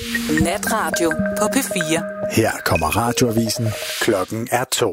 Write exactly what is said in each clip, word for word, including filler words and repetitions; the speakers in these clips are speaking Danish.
Natradio på P fire. Her kommer radioavisen. Klokken er to.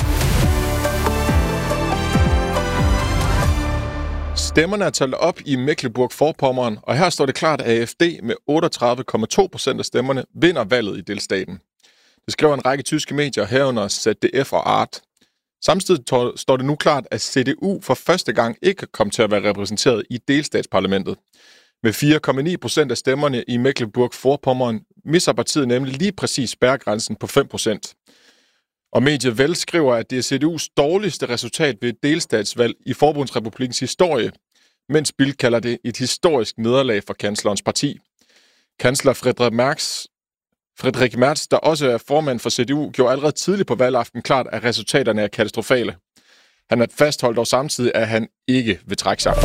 Stemmerne er talt op i Mecklenburg-Vorpommern, og her står det klart, at A F D med otteogtredive komma to procent af stemmerne vinder valget i delstaten. Det skriver en række tyske medier, herunder Z D F og Art. Samtidig står det nu klart, at C D U for første gang ikke kom til at være repræsenteret i delstatsparlamentet. Med fire komma ni procent af stemmerne i Mecklenburg-Vorpommern misser partiet nemlig lige præcis spærregrænsen på fem procent. Og mediet Vel skriver, at det er C D U's dårligste resultat ved et delstatsvalg i Forbundsrepublikkens historie, mens Bild kalder det et historisk nederlag for kanslerens parti. Kansler Friedrich Merz, Friedrich Merz, der også er formand for C D U, gjorde allerede tidligt på valgaften klart, at resultaterne er katastrofale. Han har fastholdt dog samtidig, at han ikke vil trække sig.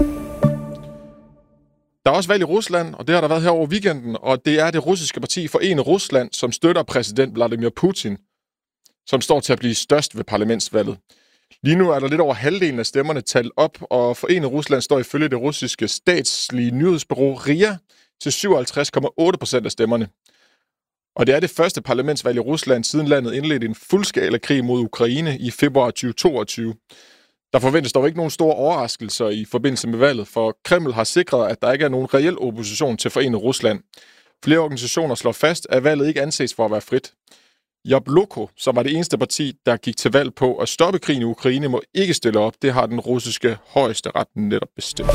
Der er også valg i Rusland, og det har der været her over weekenden, og det er det russiske parti Forene Rusland, som støtter præsident Vladimir Putin, som står til at blive størst ved parlamentsvalget. Lige nu er der lidt over halvdelen af stemmerne talt op, og Forene Rusland står ifølge det russiske statslige nyhedsbureau R I A til syvoghalvtreds komma otte procent af stemmerne. Og det er det første parlamentsvalg i Rusland, siden landet indledte en fuldskala krig mod Ukraine i februar tyve toogtyve. Der forventes dog ikke nogen store overraskelser i forbindelse med valget, for Kreml har sikret, at der ikke er nogen reel opposition til Forene Rusland. Flere organisationer slår fast, at valget ikke anses for at være frit. Jabloko, som var det eneste parti, der gik til valg på at stoppe krigen i Ukraine, må ikke stille op. Det har den russiske højeste ret netop bestemt.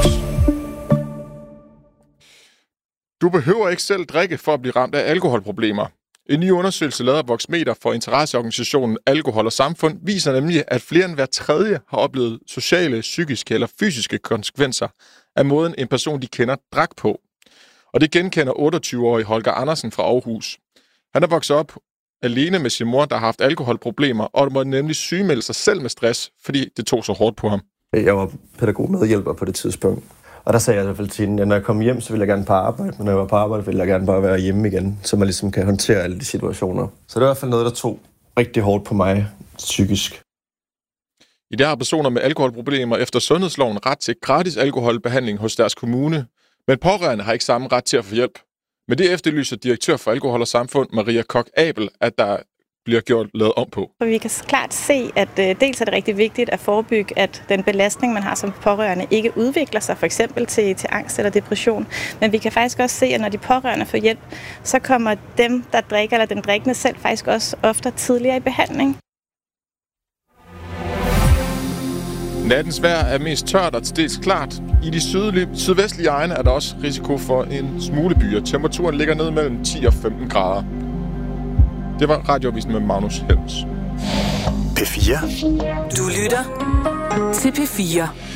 Du behøver ikke selv drikke for at blive ramt af alkoholproblemer. En ny undersøgelse lavet af Voxmeter for interesseorganisationen Alkohol og Samfund viser nemlig, at flere end hver tredje har oplevet sociale, psykiske eller fysiske konsekvenser af måden en person, de kender, drak på. Og det genkender otteogtyve-årige Holger Andersen fra Aarhus. Han er vokset op alene med sin mor, der har haft alkoholproblemer, og måtte nemlig sygemelde sig selv med stress, fordi det tog så hårdt på ham. Jeg var pædagogmedhjælper på det tidspunkt. Og der sagde jeg i hvert fald til hende, at når jeg kom hjem, så ville jeg gerne på arbejde. Men når jeg var på arbejde, ville jeg gerne bare være hjemme igen, så man ligesom kan håndtere alle de situationer. Så det er i hvert fald noget, der tog rigtig hårdt på mig psykisk. I dag har personer med alkoholproblemer efter sundhedsloven ret til gratis alkoholbehandling hos deres kommune, men pårørende har ikke samme ret til at få hjælp. Men det efterlyser direktør for Alkohol og Samfund, Maria Koch-Abel, at der bliver gjort lavet om på. Vi kan klart se, at øh, dels er det rigtig vigtigt at forebygge, at den belastning, man har som pårørende, ikke udvikler sig for eksempel til, til angst eller depression. Men vi kan faktisk også se, at når de pårørende får hjælp, så kommer dem, der drikker eller den drikkende selv, faktisk også ofte tidligere i behandling. Nattens vejr er mest tørt og til dels klart. I de sydlige, sydvestlige egne er der også risiko for en smule byer. Temperaturen ligger ned mellem ti og femten grader. Det var radioavisen med Magnus Helms. P fire. Du lytter til P fire.